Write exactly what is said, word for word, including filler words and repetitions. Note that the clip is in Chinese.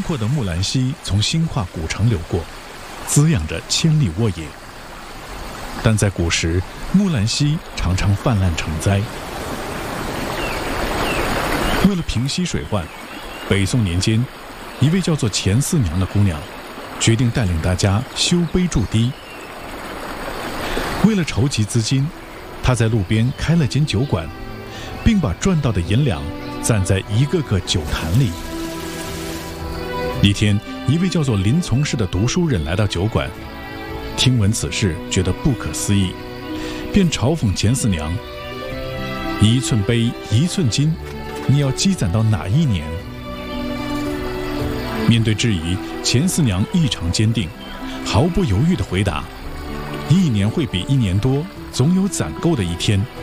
阔的木兰溪从兴化古城流过，滋养着千里沃野。但在古时，木兰溪常常泛滥成灾。为了平息水患，北宋年间，一位叫做钱四娘的姑娘决定带领大家修碑筑堤。为了筹集资金，她在路边开了间酒馆，并把赚到的银两攒在一个个酒坛里。一天，一位叫做林从事的读书人来到酒馆，听闻此事，觉得不可思议，便嘲讽钱四娘：“一寸碑，一寸金，你要积攒到哪一年？”面对质疑，钱四娘异常坚定，毫不犹豫地回答：“一年会比一年多，总有攒够的一天。”